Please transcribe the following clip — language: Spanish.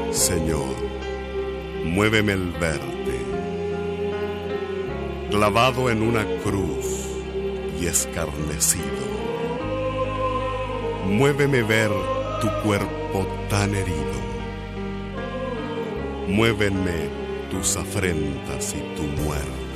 Señor, muéveme el verte, clavado en una cruz y escarnecido. Muéveme ver tu cuerpo tan herido. Muévenme tus afrentas y tu muerte.